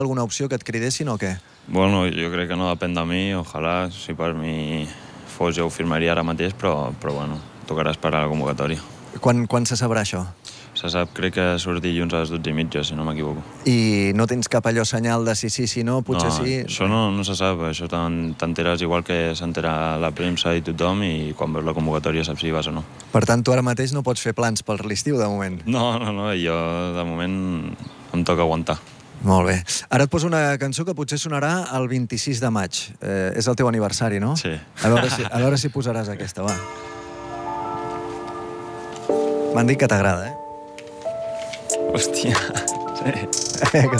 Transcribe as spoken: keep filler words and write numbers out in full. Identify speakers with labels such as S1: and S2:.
S1: alguna opció que et cridessin o què?
S2: Bueno, jo crec que no depèn de mi, ojalà, si per mi fos jo ho firmaria ara mateix, però, però bueno, tocarà esperar la convocatòria.
S1: Quan, quan se sabrà això?
S2: Se sap, crec que surt dilluns a les dotze i mitja, si no m'equivoco.
S1: I no tens cap allò senyal de si sí, si no, potser
S2: no,
S1: sí?
S2: Això no, no se sap, això t'enteres igual que s'entera la premsa i tothom, i quan veus la convocatòria saps si vas o no.
S1: Per tant, tu ara mateix no pots fer plans per l'estiu, de moment?
S2: No, no, no, jo de moment em toca aguantar.
S1: Molt bé. Ara et poso una cançó que potser sonarà el vint-i-sis de maig. Eh, és el teu aniversari, no?
S2: Sí.
S1: A veure si, a veure si posaràs aquesta, va. M'han dit que t'agrada, eh?
S2: Hòstia, sí.
S1: Eh, que